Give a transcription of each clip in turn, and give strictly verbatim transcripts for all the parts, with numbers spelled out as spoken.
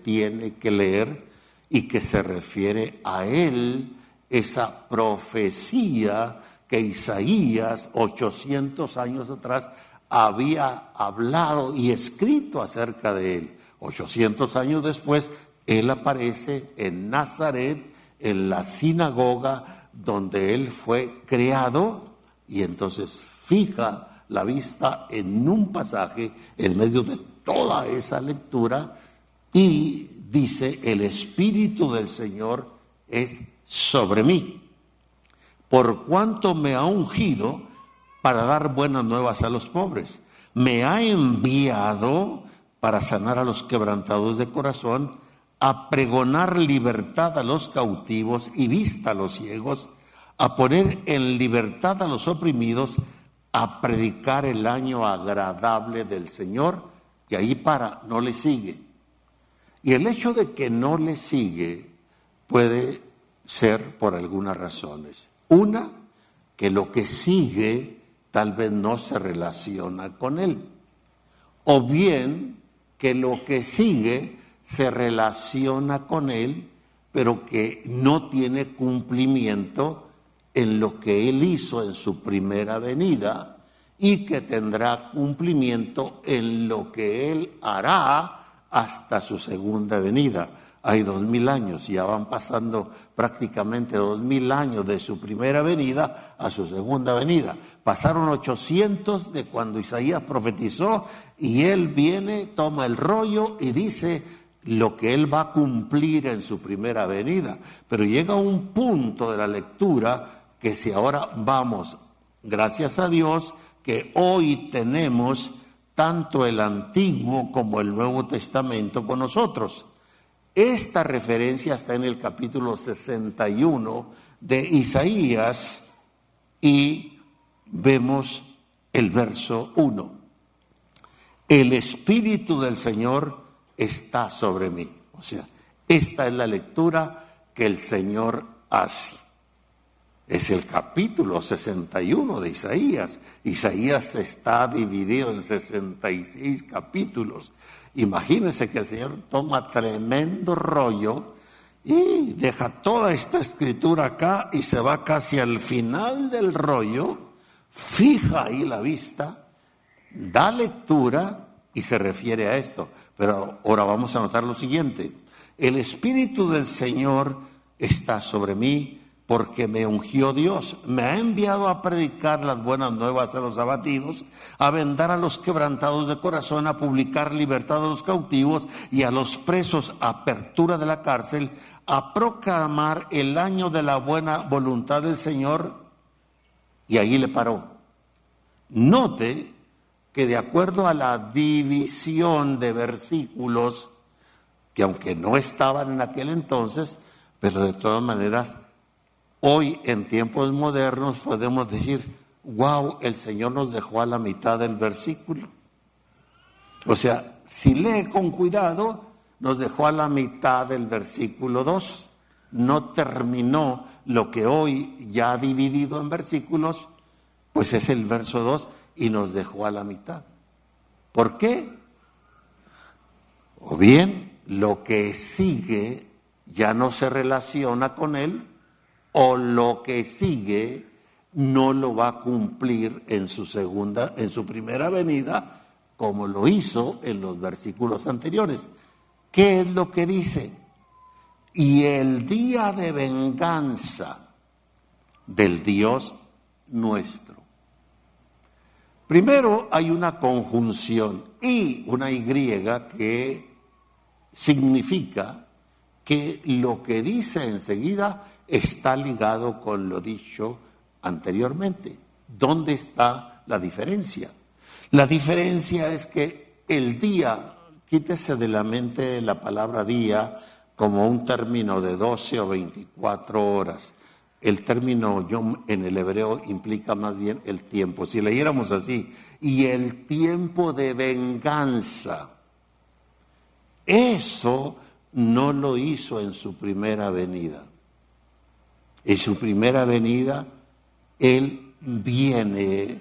tiene que leer y que se refiere a él, esa profecía que Isaías, ochocientos años atrás, había hablado y escrito acerca de él. ochocientos años después, él aparece en Nazaret, en la sinagoga donde él fue creado, y entonces fija la vista en un pasaje en medio de toda esa lectura y dice: el Espíritu del Señor es sobre mí, por cuanto me ha ungido para dar buenas nuevas a los pobres. Me ha enviado para sanar a los quebrantados de corazón, a pregonar libertad a los cautivos y vista a los ciegos, a poner en libertad a los oprimidos, a predicar el año agradable del Señor. Y ahí para, no le sigue. Y el hecho de que no le sigue puede ser por algunas razones. Una, que lo que sigue tal vez no se relaciona con él. O bien que lo que sigue se relaciona con él, pero que no tiene cumplimiento en lo que él hizo en su primera venida y que tendrá cumplimiento en lo que él hará hasta su segunda venida. Hay dos mil años, ya van pasando prácticamente dos mil años de su primera venida a su segunda venida. Pasaron ochocientos de cuando Isaías profetizó y él viene, toma el rollo y dice lo que él va a cumplir en su primera venida. Pero llega un punto de la lectura que si ahora vamos, gracias a Dios, que hoy tenemos tanto el Antiguo como el Nuevo Testamento con nosotros. Esta referencia está en el capítulo sesenta y uno de Isaías y vemos el verso uno. El Espíritu del Señor está sobre mí. O sea, esta es la lectura que el Señor hace. Es el capítulo sesenta y uno de Isaías. Isaías está dividido en sesenta y seis capítulos. Imagínense que el Señor toma tremendo rollo y deja toda esta escritura acá y se va casi al final del rollo, fija ahí la vista, da lectura y se refiere a esto. Pero ahora vamos a notar lo siguiente: el Espíritu del Señor está sobre mí porque me ungió Dios, me ha enviado a predicar las buenas nuevas a los abatidos, a vendar a los quebrantados de corazón, a publicar libertad a los cautivos y a los presos apertura de la cárcel, a proclamar el año de la buena voluntad del Señor. Y ahí le paró. Note que de acuerdo a la división de versículos, que aunque no estaban en aquel entonces, pero de todas maneras, hoy en tiempos modernos podemos decir: wow, el Señor nos dejó a la mitad del versículo. O sea, si lee con cuidado, nos dejó a la mitad del versículo dos. No terminó lo que hoy ya ha dividido en versículos, pues es el verso dos y nos dejó a la mitad. ¿Por qué? O bien lo que sigue ya no se relaciona con él, o lo que sigue no lo va a cumplir en su segunda, en su primera venida, como lo hizo en los versículos anteriores. ¿Qué es lo que dice? Y el día de venganza del Dios nuestro. Primero hay una conjunción y una Y que significa que lo que dice enseguida está ligado con lo dicho anteriormente. ¿Dónde está la diferencia? La diferencia es que el día, quítese de la mente la palabra día como un término de doce o veinticuatro horas. El término yom en el hebreo implica más bien el tiempo. Si leyéramos así, y el tiempo de venganza, eso no lo hizo en su primera venida. En su primera venida, Él viene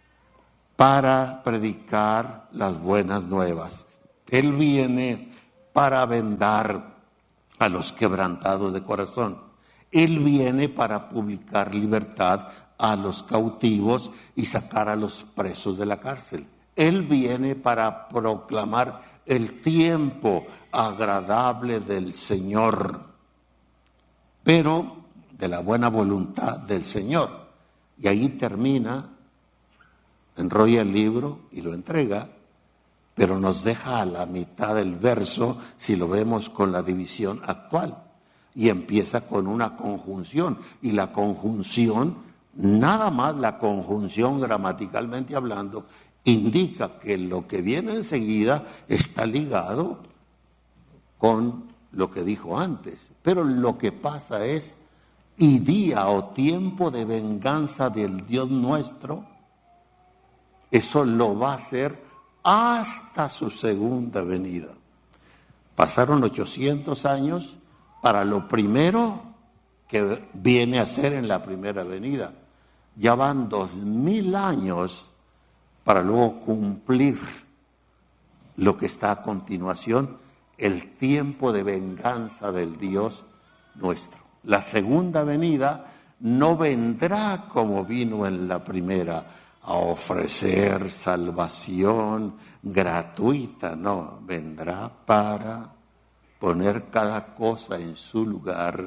para predicar las buenas nuevas. Él viene para vendar a los quebrantados de corazón. Él viene para publicar libertad a los cautivos y sacar a los presos de la cárcel. Él viene para proclamar el tiempo agradable del Señor, pero de la buena voluntad del Señor. Y ahí termina, enrolla el libro y lo entrega, pero nos deja a la mitad del verso si lo vemos con la división actual. Y empieza con una conjunción, y la conjunción, nada más la conjunción gramaticalmente hablando, indica que lo que viene enseguida está ligado con lo que dijo antes. Pero lo que pasa es, y día o tiempo de venganza del Dios nuestro, eso lo va a hacer hasta su segunda venida. Pasaron ochocientos años para lo primero que viene a ser en la primera venida. Ya van dos mil años para luego cumplir lo que está a continuación, el tiempo de venganza del Dios nuestro. La segunda venida no vendrá como vino en la primera, a ofrecer salvación gratuita, no, vendrá para poner cada cosa en su lugar,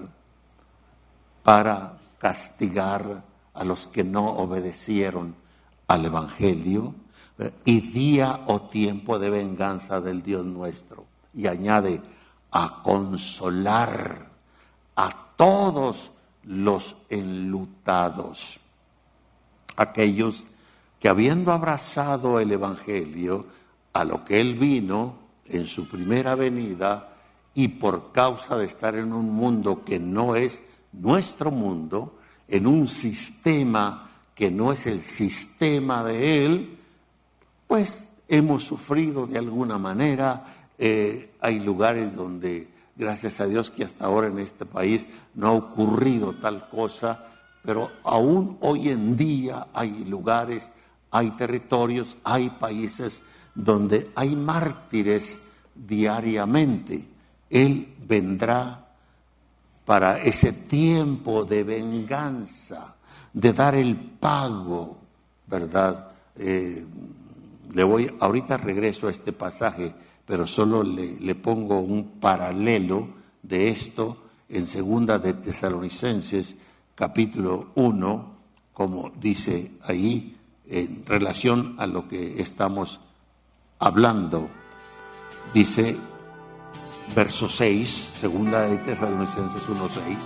para castigar a los que no obedecieron al Evangelio, y día o tiempo de venganza del Dios nuestro. Y añade, a consolar a todos los enlutados, aquellos que habiendo abrazado el Evangelio, a lo que Él vino en su primera venida, y por causa de estar en un mundo que no es nuestro mundo, en un sistema que no es el sistema de Él, pues hemos sufrido de alguna manera. Eh, hay lugares donde, gracias a Dios que hasta ahora en este país no ha ocurrido tal cosa, pero aún hoy en día hay lugares, hay territorios, hay países donde hay mártires diariamente. Él vendrá para ese tiempo de venganza, de dar el pago, ¿verdad? Eh, le voy, ahorita regreso a este pasaje, pero solo le, le pongo un paralelo de esto en segunda de Tesalonicenses, capítulo uno, como dice ahí, en relación a lo que estamos hablando. Dice, verso seis, segunda de Tesalonicenses uno seis.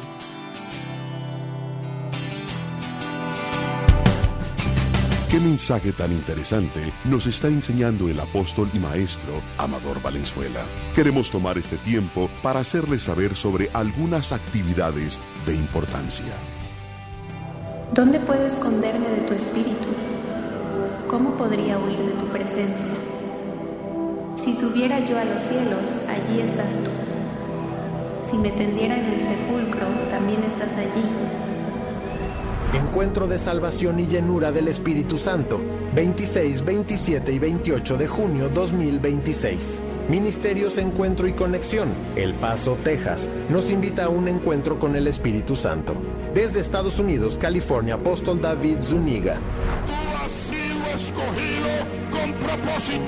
¿Qué mensaje tan interesante nos está enseñando el apóstol y maestro Amador Valenzuela? Queremos tomar este tiempo para hacerles saber sobre algunas actividades de importancia. ¿Dónde puedo esconderme de tu espíritu? ¿Cómo podría huir de tu presencia? Si subiera yo a los cielos, allí estás tú. Si me tendiera en el sepulcro, también estás allí. Encuentro de salvación y llenura del Espíritu Santo, veintiséis, veintisiete y veintiocho de junio dos mil veintiséis. Ministerios Encuentro y Conexión, El Paso, Texas, nos invita a un encuentro con el Espíritu Santo. Desde Estados Unidos, California, apóstol David Zúñiga. Tú has sido escogido con propósito.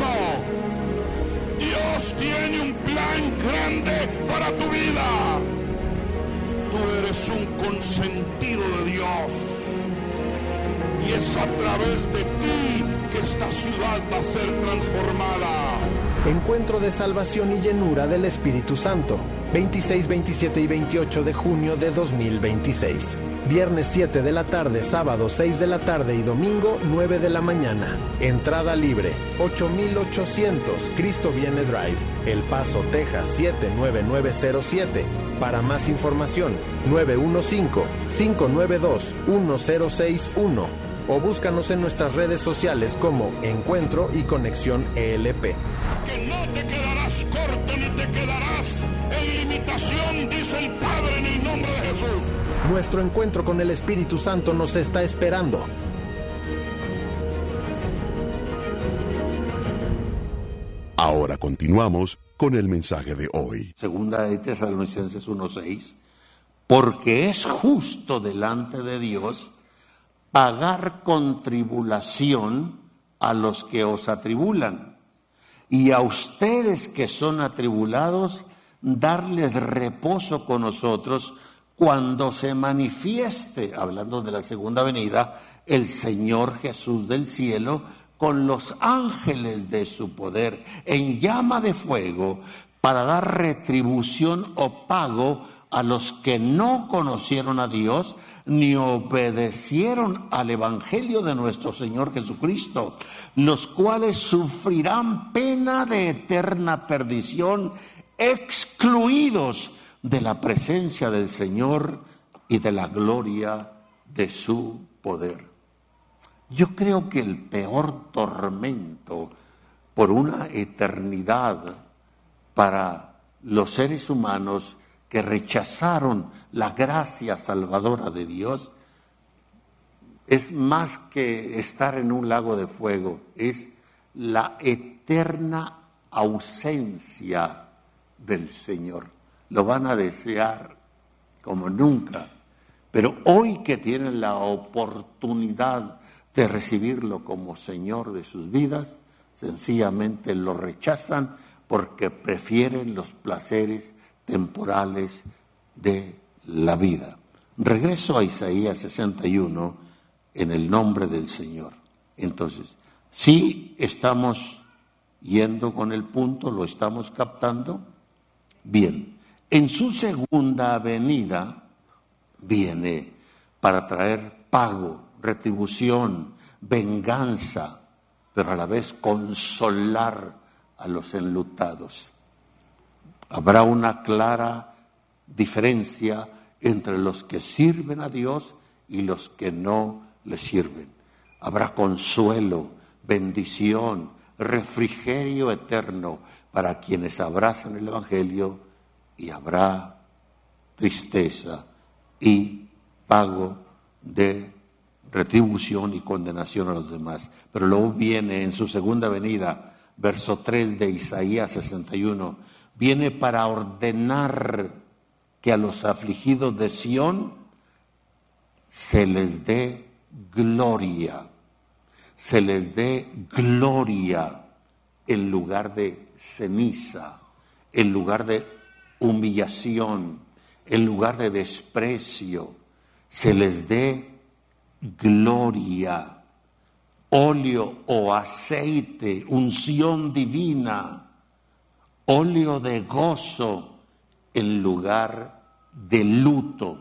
Dios tiene un plan grande para tu vida. Tú eres un consentido de Dios. Y es a través de ti que esta ciudad va a ser transformada. Encuentro de salvación y llenura del Espíritu Santo, veintiséis, veintisiete y veintiocho de junio de dos mil veintiséis. Viernes siete de la tarde, sábado seis de la tarde y domingo nueve de la mañana. Entrada libre, ocho mil ochocientos Cristo Viene Drive, El Paso, Texas siete nueve nueve cero siete. Para más información, nueve uno cinco, cinco nueve dos, uno cero seis uno o búscanos en nuestras redes sociales como Encuentro y Conexión E L P. Que no te quedarás corto ni te quedarás en limitación, dice el Padre, en el nombre de Jesús. Nuestro encuentro con el Espíritu Santo nos está esperando. Ahora continuamos con el mensaje de hoy. Segunda de Tesalonicenses uno seis, porque es justo delante de Dios pagar con tribulación a los que os atribulan, y a ustedes que son atribulados, darles reposo con nosotros cuando se manifieste, hablando de la segunda venida, el Señor Jesús del cielo, con los ángeles de su poder, en llama de fuego, para dar retribución o pago a los que no conocieron a Dios, ni obedecieron al Evangelio de nuestro Señor Jesucristo, los cuales sufrirán pena de eterna perdición, excluidos de la presencia del Señor y de la gloria de su poder. Yo creo que el peor tormento por una eternidad para los seres humanos que rechazaron la gracia salvadora de Dios es más que estar en un lago de fuego, es la eterna ausencia del Señor. Lo van a desear como nunca, pero hoy que tienen la oportunidad de recibirlo como Señor de sus vidas, sencillamente lo rechazan porque prefieren los placeres temporales de la vida. Regreso a Isaías sesenta y uno en el nombre del Señor. Entonces, sí estamos yendo con el punto, lo estamos captando. Bien, en su segunda venida viene para traer pago, retribución, venganza, pero a la vez consolar a los enlutados. Habrá una clara diferencia entre los que sirven a Dios y los que no le sirven. Habrá consuelo, bendición, refrigerio eterno para quienes abrazan el Evangelio, y habrá tristeza y pago de retribución y condenación a los demás. Pero luego viene en su segunda venida, verso tres de Isaías sesenta y uno, viene para ordenar que a los afligidos de Sión se les dé gloria, se les dé gloria en lugar de ceniza, en lugar de humillación, en lugar de desprecio, se les dé gloria, óleo o aceite, unción divina, óleo de gozo en lugar de luto,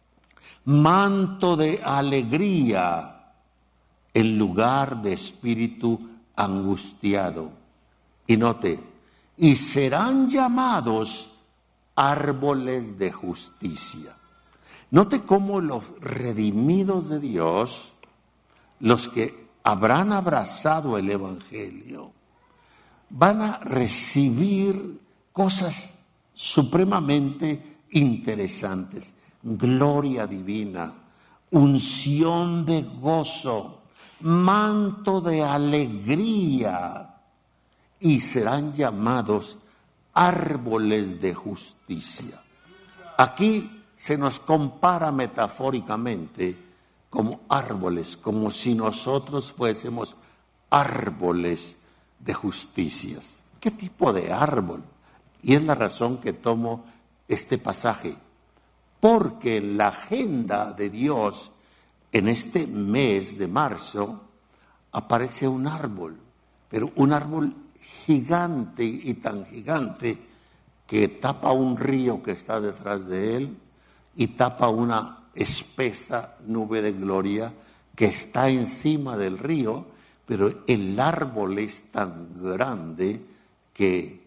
manto de alegría en lugar de espíritu angustiado. Y note, y serán llamados árboles de justicia. Note cómo los redimidos de Dios, los que habrán abrazado el Evangelio, van a recibir cosas supremamente interesantes. Gloria divina, unción de gozo, manto de alegría, y serán llamados árboles de justicia. Aquí se nos compara metafóricamente como árboles, como si nosotros fuésemos árboles de justicias. ¿Qué tipo de árbol? Y es la razón que tomo este pasaje, porque en la agenda de Dios en este mes de marzo aparece un árbol, pero un árbol gigante y tan gigante que tapa un río que está detrás de él y tapa una espesa nube de gloria que está encima del río, pero el árbol es tan grande que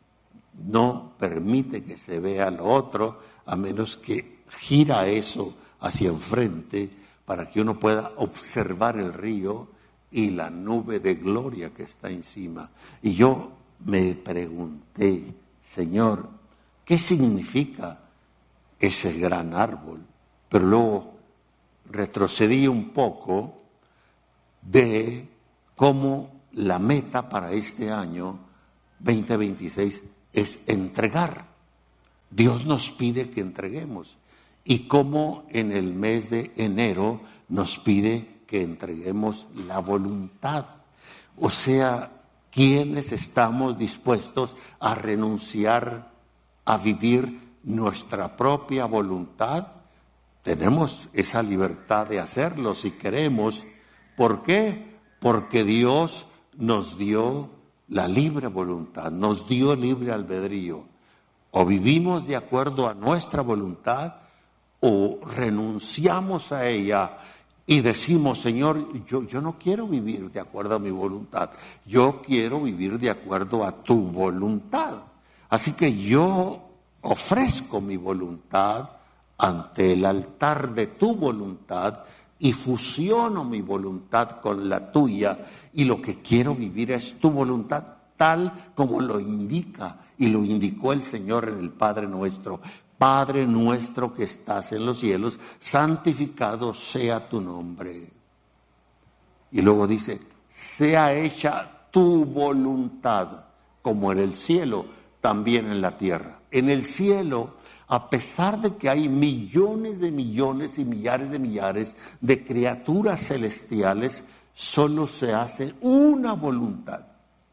no permite que se vea lo otro, a menos que gira eso hacia enfrente para que uno pueda observar el río y la nube de gloria que está encima. Y yo me pregunté, Señor, ¿qué significa ese gran árbol? Pero luego retrocedí un poco de cómo la meta para este año veinte veintiséis es entregar. Dios nos pide que entreguemos. Y como en el mes de enero nos pide que entreguemos la voluntad. O sea, ¿quiénes estamos dispuestos a renunciar a vivir nuestra propia voluntad? Tenemos esa libertad de hacerlo si queremos. ¿Por qué? Porque Dios nos dio la libre voluntad, nos dio libre albedrío. O vivimos de acuerdo a nuestra voluntad o renunciamos a ella y decimos, Señor, yo, yo no quiero vivir de acuerdo a mi voluntad, yo quiero vivir de acuerdo a tu voluntad. Así que yo ofrezco mi voluntad ante el altar de tu voluntad y fusiono mi voluntad con la tuya, y lo que quiero vivir es tu voluntad, tal como lo indica y lo indicó el Señor en el Padre Nuestro. Padre nuestro que estás en los cielos, santificado sea tu nombre. Y luego dice, sea hecha tu voluntad, como en el cielo, también en la tierra. En el cielo, a pesar de que hay millones de millones y millares de millares de criaturas celestiales, solo se hace una voluntad.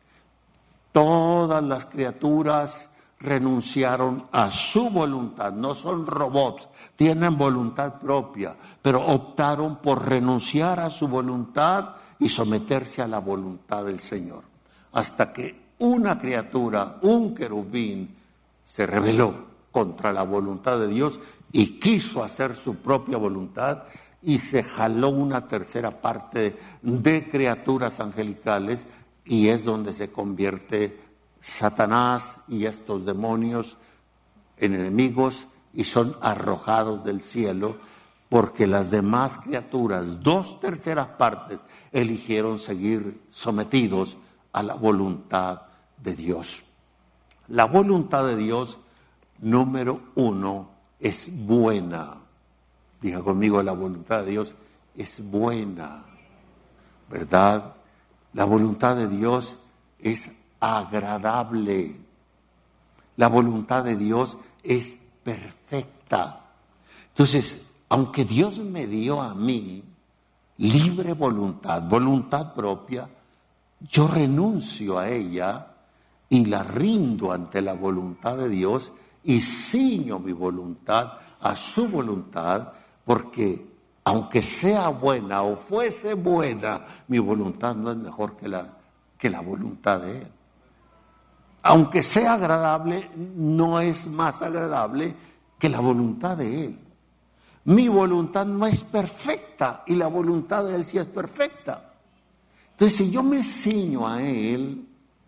Todas las criaturas renunciaron a su voluntad, no son robots, tienen voluntad propia, pero optaron por renunciar a su voluntad y someterse a la voluntad del Señor. Hasta que una criatura, un querubín, se rebeló contra la voluntad de Dios y quiso hacer su propia voluntad, y se jaló una tercera parte de criaturas angelicales, y es donde se convierte Satanás y estos demonios en enemigos y son arrojados del cielo, porque las demás criaturas, dos terceras partes, eligieron seguir sometidos a la voluntad de Dios. La voluntad de Dios, número uno, es buena. Diga conmigo, la voluntad de Dios es buena, ¿verdad? La voluntad de Dios es agradable. La voluntad de Dios es perfecta. Entonces, aunque Dios me dio a mí libre voluntad, voluntad propia, yo renuncio a ella y la rindo ante la voluntad de Dios y ciño mi voluntad a su voluntad, porque aunque sea buena o fuese buena, mi voluntad no es mejor que la, que la voluntad de Él. Aunque sea agradable, no es más agradable que la voluntad de Él. Mi voluntad no es perfecta y la voluntad de Él sí es perfecta. Entonces, si yo me ciño a Él,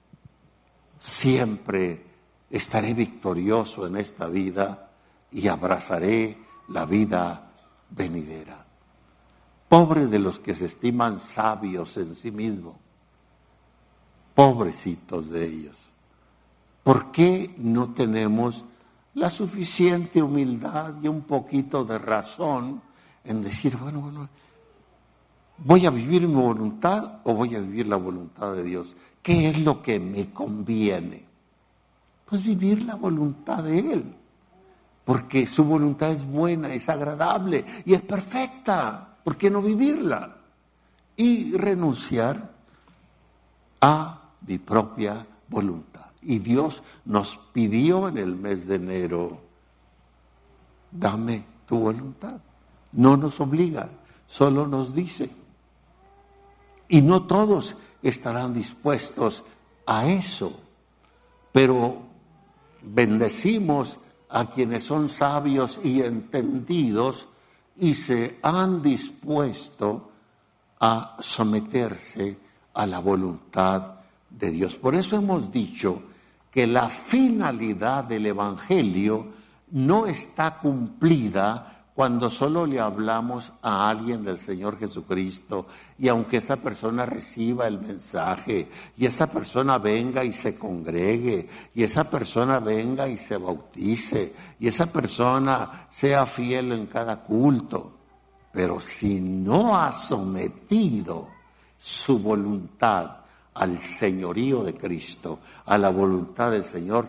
siempre estaré victorioso en esta vida y abrazaré la vida venidera. Pobres de los que se estiman sabios en sí mismos, pobrecitos de ellos. ¿Por qué no tenemos la suficiente humildad y un poquito de razón en decir, bueno, bueno, ¿voy a vivir mi voluntad o voy a vivir la voluntad de Dios? ¿Qué es lo que me conviene? Pues vivir la voluntad de Él, porque su voluntad es buena, es agradable y es perfecta. ¿Por qué no vivirla? Y renunciar a mi propia voluntad. Y Dios nos pidió en el mes de enero, dame tu voluntad. No nos obliga, solo nos dice. Y no todos estarán dispuestos a eso, pero bendecimos a quienes son sabios y entendidos y se han dispuesto a someterse a la voluntad de Dios. Por eso hemos dicho que la finalidad del Evangelio no está cumplida cuando solo le hablamos a alguien del Señor Jesucristo, y aunque esa persona reciba el mensaje, y esa persona venga y se congregue, y esa persona venga y se bautice, y esa persona sea fiel en cada culto, pero si no ha sometido su voluntad al señorío de Cristo, a la voluntad del Señor,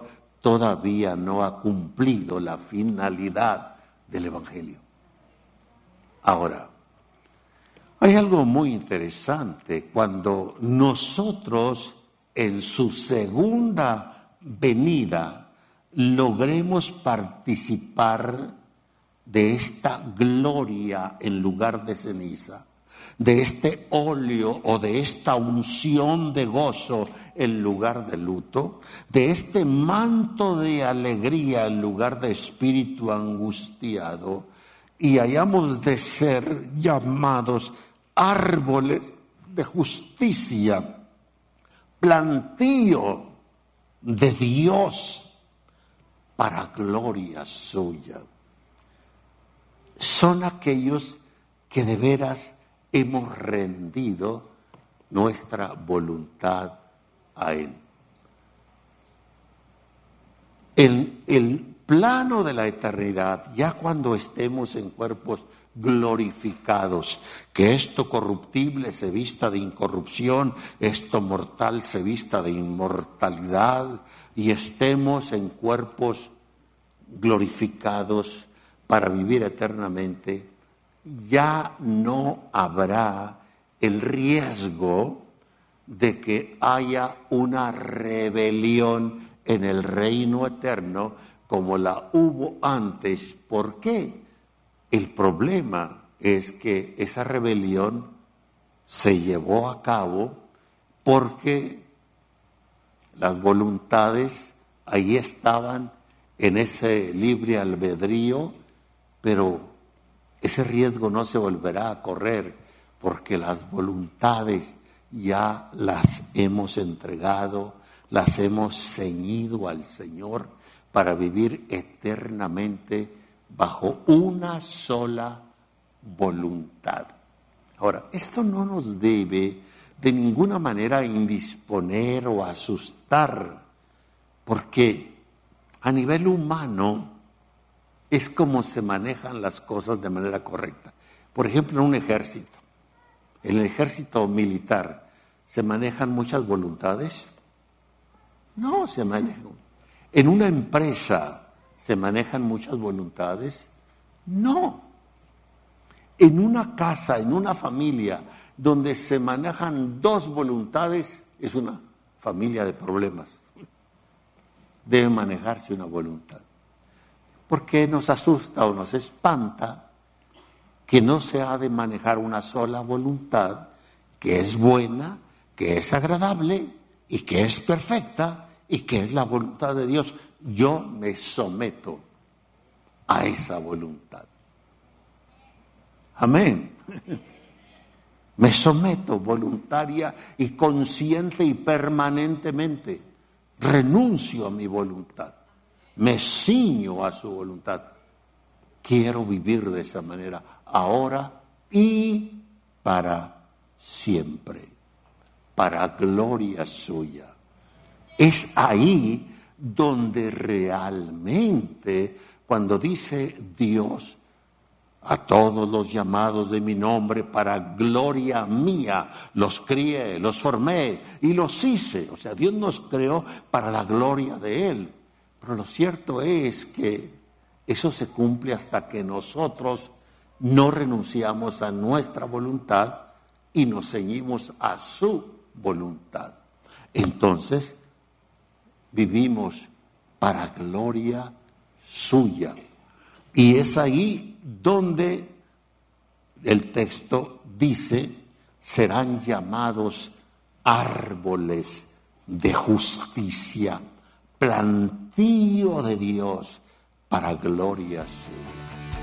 todavía no ha cumplido la finalidad del Evangelio. Ahora, hay algo muy interesante cuando nosotros en su segunda venida logremos participar de esta gloria en lugar de ceniza, de este óleo o de esta unción de gozo en lugar de luto, de este manto de alegría en lugar de espíritu angustiado, y hayamos de ser llamados árboles de justicia, plantío de Dios para gloria suya. Son aquellos que de veras hemos rendido nuestra voluntad a Él. En el plano de la eternidad, ya cuando estemos en cuerpos glorificados, que esto corruptible se vista de incorrupción, esto mortal se vista de inmortalidad, y estemos en cuerpos glorificados para vivir eternamente, ya no habrá el riesgo de que haya una rebelión en el reino eterno como la hubo antes. ¿Por qué? El problema es que esa rebelión se llevó a cabo porque las voluntades ahí estaban en ese libre albedrío, pero ese riesgo no se volverá a correr porque las voluntades ya las hemos entregado, las hemos ceñido al Señor para vivir eternamente bajo una sola voluntad. Ahora, esto no nos debe de ninguna manera indisponer o asustar, porque a nivel humano es como se manejan las cosas de manera correcta. Por ejemplo, en un ejército, en el ejército militar, ¿se manejan muchas voluntades? No, se manejan. En una empresa, ¿se manejan muchas voluntades? No. En una casa, en una familia, donde se manejan dos voluntades, es una familia de problemas. Debe manejarse una voluntad. Porque nos asusta o nos espanta que no se ha de manejar una sola voluntad, que es buena, que es agradable y que es perfecta y que es la voluntad de Dios. Yo me someto a esa voluntad. Amén. Me someto voluntaria y consciente y permanentemente. Renuncio a mi voluntad. Me ciño a su voluntad. Quiero vivir de esa manera, ahora y para siempre, para gloria suya. Es ahí donde realmente, cuando dice Dios, a todos los llamados de mi nombre para gloria mía, los crié, los formé y los hice. O sea, Dios nos creó para la gloria de Él. Pero lo cierto es que eso se cumple hasta que nosotros no renunciamos a nuestra voluntad y nos ceñimos a su voluntad. Entonces, vivimos para gloria suya. Y es ahí donde el texto dice, serán llamados árboles de justicia, plantío de Dios para gloria suya.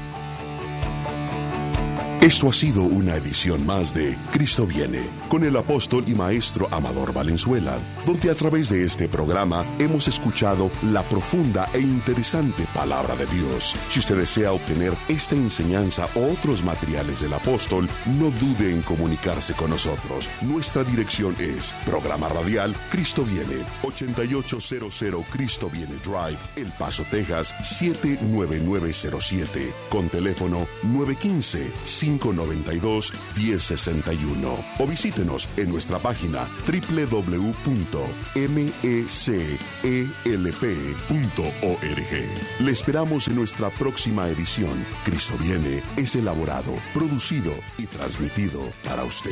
Esto ha sido una edición más de Cristo Viene, con el apóstol y maestro Amador Valenzuela, donde a través de este programa hemos escuchado la profunda e interesante palabra de Dios. Si usted desea obtener esta enseñanza o otros materiales del apóstol, no dude en comunicarse con nosotros. Nuestra dirección es Programa Radial Cristo Viene, ochenta y ocho cero cero Cristo Viene Drive, El Paso, Texas, siete nueve nueve cero siete, con teléfono nueve uno cinco, cinco cinco nueve dos, uno cero seis uno o visítenos en nuestra página doble u doble u doble u punto mecelp punto org. Le esperamos en nuestra próxima edición. Cristo viene es elaborado, producido y transmitido para usted.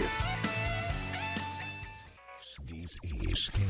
This is K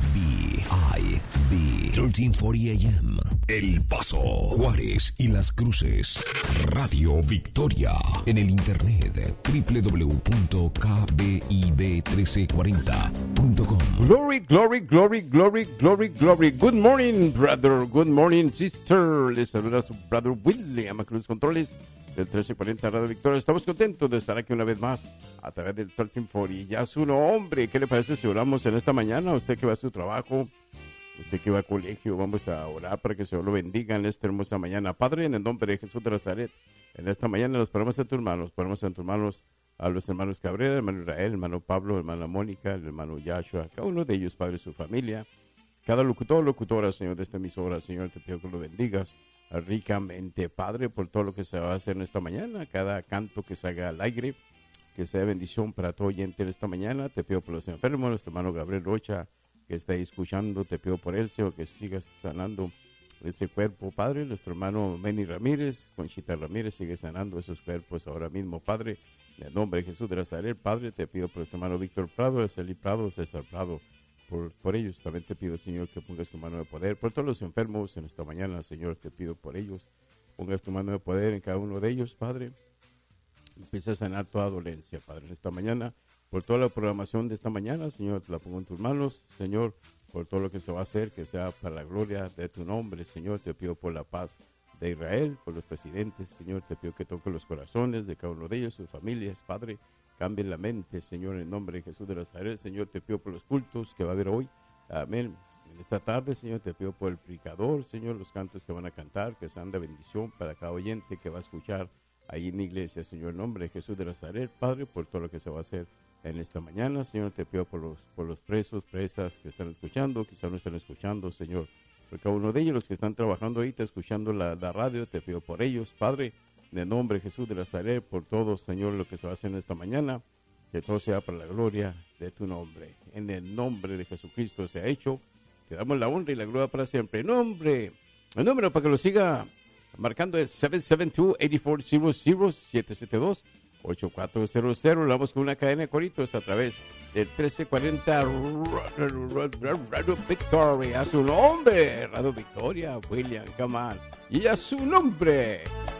B I B trece cuarenta A M. El Paso, Juárez y Las Cruces. Radio Victoria. En el internet doble u doble u doble u punto k b i b trece cuarenta punto com. Glory, glory, glory, glory, glory, glory. Good morning, brother. Good morning, sister. Les saluda su brother William Cruz Controles del trece cuarenta Radio Victoria. Estamos contentos de estar aquí una vez más a través del trece cuarenta. Ya su nombre. ¿Qué le parece si oramos en esta mañana? Usted que va a su trabajo, usted que va al colegio, vamos a orar para que el Señor lo bendiga en esta hermosa mañana. Padre, en el nombre de Jesús de Nazaret, en esta mañana los ponemos en tus manos. Ponemos en tus manos a los hermanos Cabrera, el hermano Israel, el hermano Pablo, el hermana Mónica, el hermano Yahshua, cada uno de ellos, Padre, su familia, cada locutor, locutora, Señor, de esta emisora. Señor, te pido que lo bendigas ricamente, Padre, por todo lo que se va a hacer en esta mañana, cada canto que se haga al aire, que sea bendición para todo oyente en esta mañana. Te pido por los enfermos, nuestro hermano Gabriel Rocha, que está ahí escuchando, te pido por él, Señor, que sigas sanando ese cuerpo, Padre. Nuestro hermano Benny Ramírez, Conchita Ramírez, sigue sanando esos cuerpos ahora mismo, Padre. En el nombre de Jesús de Nazaret, Padre, te pido por nuestro hermano Víctor Prado, Araceli Prado, César Prado, por, por ellos. También te pido, Señor, que pongas tu mano de poder por todos los enfermos en esta mañana, Señor, te pido por ellos. Pongas tu mano de poder en cada uno de ellos, Padre. Empieza a sanar toda dolencia, Padre, en esta mañana. Por toda la programación de esta mañana, Señor, te la pongo en tus manos, Señor, por todo lo que se va a hacer, que sea para la gloria de tu nombre, Señor. Te pido por la paz de Israel, por los presidentes, Señor, te pido que toque los corazones de cada uno de ellos, sus familias, Padre, cambien la mente, Señor, en el nombre de Jesús de Nazaret. Señor, te pido por los cultos que va a haber hoy, amén. En esta tarde, Señor, te pido por el predicador, Señor, los cantos que van a cantar, que sean de bendición para cada oyente que va a escuchar ahí en la iglesia, Señor, en nombre de Jesús de Nazaret, Padre, por todo lo que se va a hacer en esta mañana. Señor, te pido por los, por los presos, presas que están escuchando, quizás no están escuchando, Señor, por cada uno de ellos, los que están trabajando ahorita, escuchando la, la radio, te pido por ellos, Padre, en el nombre de Jesús de Nazaret, por todo, Señor, lo que se va a hacer en esta mañana, que todo sea para la gloria de tu nombre. En el nombre de Jesucristo se ha hecho, te damos la honra y la gloria para siempre. En nombre, el número para que lo siga marcando es siete siete dos, ocho cuatro cero cero, siete siete dos, ocho cuatro cero cero. Lo vamos con una cadena de coritos a través del trece cuarenta Radio Victoria. A su nombre, Radio Victoria, William, come on. Y a su nombre.